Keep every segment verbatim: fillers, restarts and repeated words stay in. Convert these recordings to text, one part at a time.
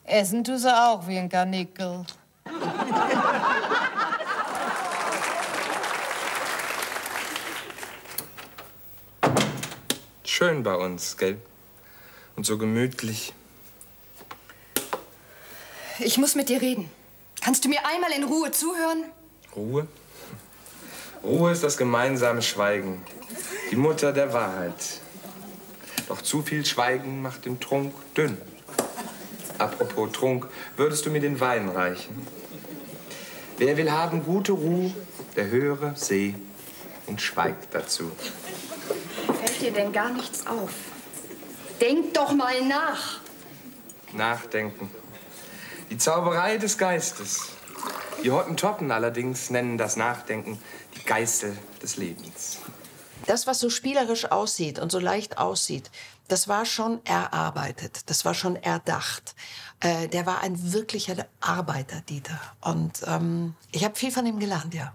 Essen tust du auch wie ein Karnickel. Schön bei uns, gell? Und so gemütlich. Ich muss mit dir reden. Kannst du mir einmal in Ruhe zuhören? Ruhe? Ruhe ist das gemeinsame Schweigen. Die Mutter der Wahrheit. Doch zu viel Schweigen macht den Trunk dünn. Apropos Trunk, würdest du mir den Wein reichen? Wer will haben gute Ruhe, der höre, seh und schweigt dazu. Fällt dir denn gar nichts auf? Denk doch mal nach. Nachdenken. Die Zauberei des Geistes. Die Hottentotten allerdings nennen das Nachdenken die Geißel des Lebens. Das, was so spielerisch aussieht und so leicht aussieht, das war schon erarbeitet, das war schon erdacht. Äh, der war ein wirklicher Arbeiter, Dieter. Und ähm, ich habe viel von ihm gelernt, ja.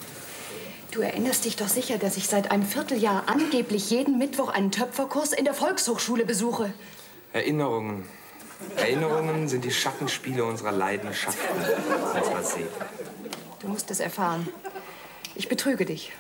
Du erinnerst dich doch sicher, dass ich seit einem Vierteljahr angeblich jeden Mittwoch einen Töpferkurs in der Volkshochschule besuche. Erinnerungen. Erinnerungen sind die Schattenspiele unserer Leidenschaften, unserer Seele. Du musst es erfahren. Ich betrüge dich.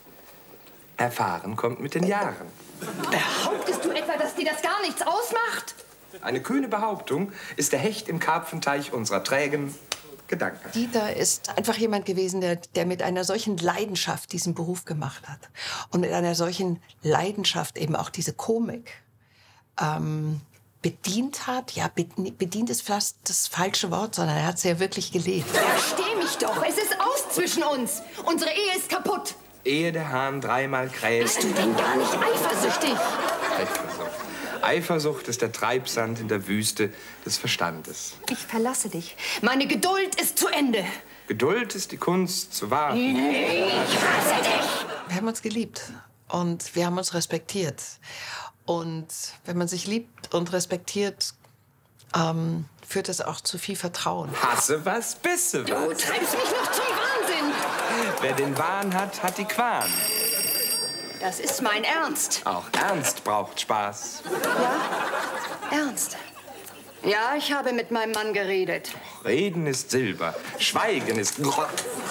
Erfahren kommt mit den Jahren. Behauptest du etwa, dass dir das gar nichts ausmacht? Eine kühne Behauptung ist der Hecht im Karpfenteich unserer trägen Gedanken. Dieter ist einfach jemand gewesen, der, der mit einer solchen Leidenschaft diesen Beruf gemacht hat. Und mit einer solchen Leidenschaft eben auch diese Komik ähm, bedient hat. Ja, bedient ist fast das falsche Wort, sondern er hat sie ja wirklich gelebt. Versteh mich doch, es ist aus zwischen uns. Unsere Ehe ist kaputt. Ehe der Hahn dreimal kräht. Bist du denn gar nicht eifersüchtig? Eifersucht. Eifersucht ist der Treibsand in der Wüste des Verstandes. Ich verlasse dich. Meine Geduld ist zu Ende. Geduld ist die Kunst zu warten. Ich hasse dich. Wir haben uns geliebt und wir haben uns respektiert. Und wenn man sich liebt und respektiert, ähm, führt das auch zu viel Vertrauen. Hasse was, bisse was. Du treibst mich noch zum Wahnsinn. Wer den Wahn hat, hat die Qual. Das ist mein Ernst. Auch Ernst braucht Spaß. Ja, Ernst. Ja, ich habe mit meinem Mann geredet. Reden ist Silber, Schweigen ist Grott.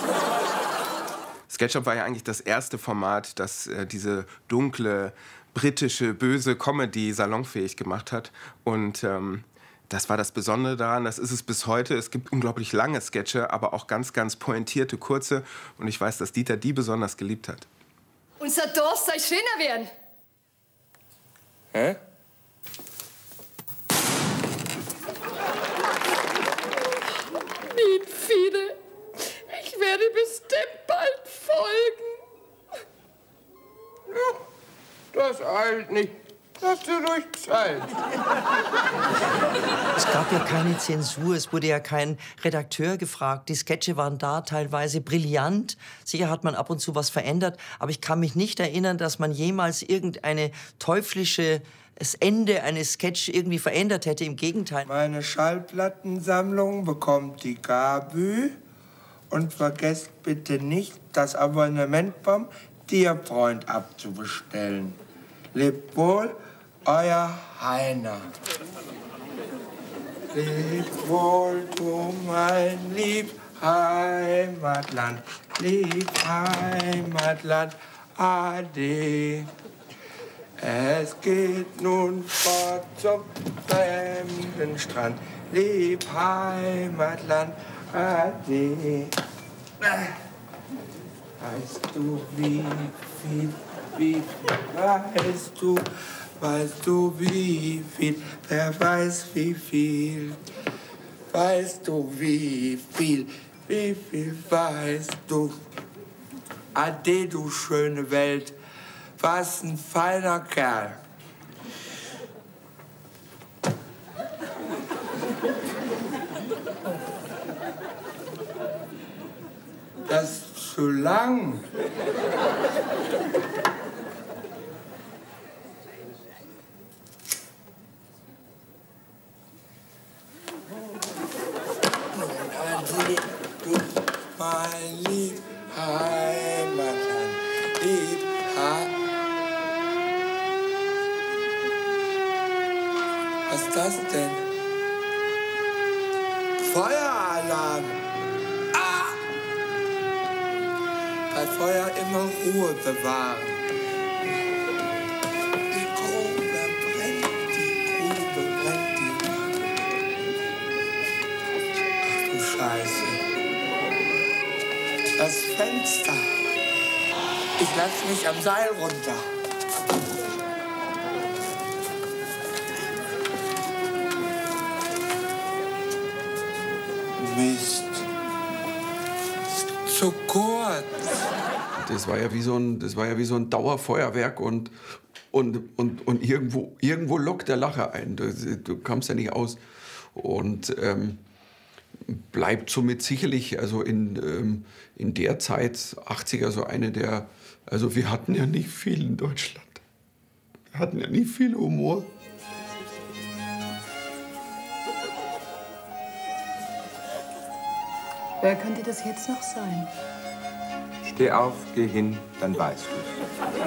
SketchUp war ja eigentlich das erste Format, das äh, diese dunkle, britische, böse Comedy salonfähig gemacht hat. Und ähm, das war das Besondere daran, das ist es bis heute. Es gibt unglaublich lange Sketche, aber auch ganz, ganz pointierte, kurze. Und ich weiß, dass Dieter die besonders geliebt hat. Unser Durst soll schöner werden. Hä? Niedfide, ich werde bestimmt bald folgen. Das eilt nicht. Hast du durch Zeit. Es gab ja keine Zensur, es wurde ja kein Redakteur gefragt. Die Sketche waren da, teilweise brillant. Sicher hat man ab und zu was verändert, aber ich kann mich nicht erinnern, dass man jemals irgendeine teuflische das Ende eines Sketch irgendwie verändert hätte. Im Gegenteil. Meine Schallplattensammlung bekommt die Gabü. Und vergesst bitte nicht, das Abonnement beim Tierfreund abzubestellen. Lebt wohl, euer Heiner. Lebt wohl, du mein lieb Heimatland. Lieb Heimatland, ade. Es geht nun fort zum fremden Strand. Lieb Heimatland, ade. Weißt du, wie viel, wie viel, weißt du, weißt du, wie viel, wer weiß, wie viel, weißt du, wie viel, wie viel, weißt du. Ade, du schöne Welt, was ein feiner Kerl. Das ist zu lang. Du, mein lieb Heimatland, lieb Heimatland. Was ist das denn? Feueralarm. Ah! Bei Feuer immer Ruhe bewahren. Die Grube brennt, die Grube brennt, die. Ach du Scheiße. Das Fenster. Ich lass mich am Seil runter. Mist. Zu kurz. Das war ja wie so ein, das war ja wie so ein Dauerfeuerwerk und, und, und, und irgendwo, irgendwo lockt der Lacher ein. Du, du kommst ja nicht aus. Und ähm, bleibt somit sicherlich, also in, ähm, in der Zeit, achtziger, so eine der, also wir hatten ja nicht viel in Deutschland. Wir hatten ja nicht viel Humor. Wer könnte das jetzt noch sein? Steh auf, geh hin, dann weißt du's.